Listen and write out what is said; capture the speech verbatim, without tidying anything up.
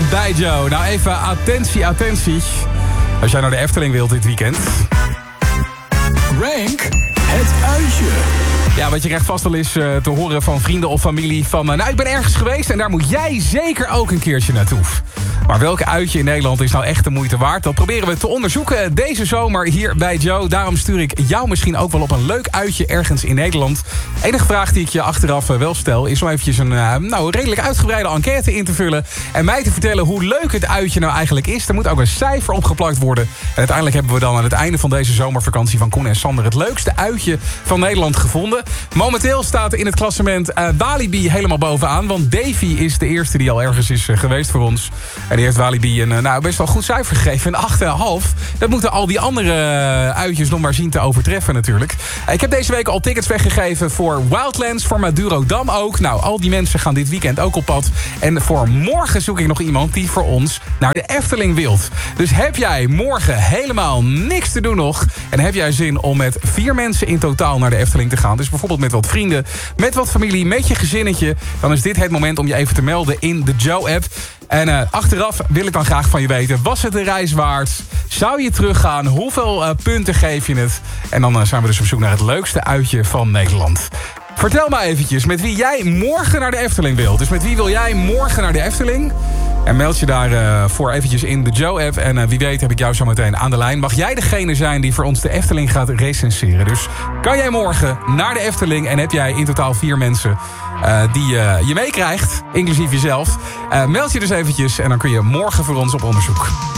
bij Joe. Nou even attentie, attentie. Als jij naar de Efteling wilt dit weekend. Rank het uitje. Ja, wat je krijgt vast wel eens uh, te horen van vrienden of familie van... Uh, nou, ik ben ergens geweest en daar moet jij zeker ook een keertje naartoe. Maar welke uitje in Nederland is nou echt de moeite waard? Dat proberen we te onderzoeken deze zomer hier bij Joe. Daarom stuur ik jou misschien ook wel op een leuk uitje ergens in Nederland. Enige vraag die ik je achteraf uh, wel stel... is om eventjes een uh, nou, redelijk uitgebreide enquête in te vullen... en mij te vertellen hoe leuk het uitje nou eigenlijk is. Er moet ook een cijfer opgeplakt worden. En uiteindelijk hebben we dan aan het einde van deze zomervakantie... van Koen en Sander het leukste uitje van Nederland gevonden. Momenteel staat in het klassement uh, Walibi helemaal bovenaan... want Davy is de eerste die al ergens is uh, geweest voor ons... En die heeft Walibi een nou, best wel goed cijfer gegeven. Een acht komma vijf. Dat moeten al die andere uitjes nog maar zien te overtreffen natuurlijk. Ik heb deze week al tickets weggegeven voor Wildlands. Voor Madurodam ook. Nou, al die mensen gaan dit weekend ook op pad. En voor morgen zoek ik nog iemand die voor ons naar de Efteling wilt. Dus heb jij morgen helemaal niks te doen nog... en heb jij zin om met vier mensen in totaal naar de Efteling te gaan... dus bijvoorbeeld met wat vrienden, met wat familie, met je gezinnetje... dan is dit het moment om je even te melden in de Joe-app... En uh, achteraf wil ik dan graag van je weten... was het de reis waard? Zou je teruggaan? Hoeveel uh, punten geef je het? En dan uh, zijn we dus op zoek naar het leukste uitje van Nederland. Vertel me eventjes met wie jij morgen naar de Efteling wilt. Dus met wie wil jij morgen naar de Efteling? En meld je daarvoor uh, eventjes in de Joe-app. En uh, wie weet heb ik jou zo meteen aan de lijn. Mag jij degene zijn die voor ons de Efteling gaat recenseren? Dus kan jij morgen naar de Efteling... en heb jij in totaal vier mensen uh, die uh, je meekrijgt, inclusief jezelf... Uh, meld je dus eventjes en dan kun je morgen voor ons op onderzoek.